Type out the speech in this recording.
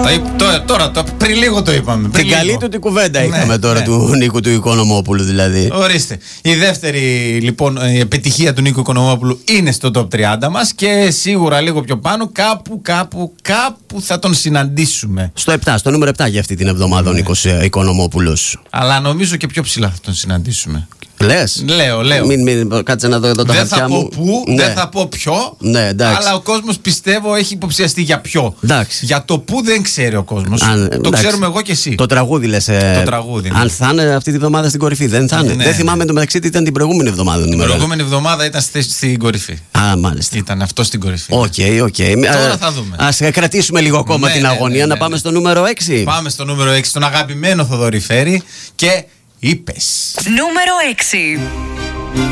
Τώρα, πριν λίγο το είπαμε. Την καλή του την κουβέντα είχαμε τώρα του Νίκου του Οικονομόπουλου δηλαδή. Ορίστε. Η δεύτερη λοιπόν επιτυχία του Νίκου Οικονομόπουλου είναι στο top 30 μας και σίγουρα λίγο πιο πάνω κάπου θα τον συναντήσουμε. Στο νούμερο 7 για αυτή την εβδομάδα ο Νίκος Οικονομόπουλος. Αλλά νομίζω και πιο ψηλά θα τον συναντήσουμε. Λες? Λέω. Μην κάτσε να δω εδώ τα χαρτιά μου. Δεν θα πω ποιο. Ναι, αλλά ο κόσμος πιστεύω έχει υποψιαστεί για ποιο. Εντάξει. Για το που δεν ξέρει ο κόσμος. Το ξέρουμε εγώ και εσύ. Το τραγούδι λες. Το τραγούδι. Αν θα είναι αυτή τη βδομάδα στην κορυφή, δεν θα είναι. Δεν θυμάμαι εντωμεταξύ τι ήταν την προηγούμενη εβδομάδα. Την προηγούμενη εβδομάδα ήταν στην κορυφή. Α, μάλιστα. Ήταν αυτό στην κορυφή. Οκ. Τώρα θα δούμε. Ας κρατήσουμε λίγο ακόμα την αγωνία. Να πάμε στο νούμερο 6. Πάμε στο νούμερο 6, τον αγαπημένο Θοδωρή Φέρη και είπες. Νούμερο 6.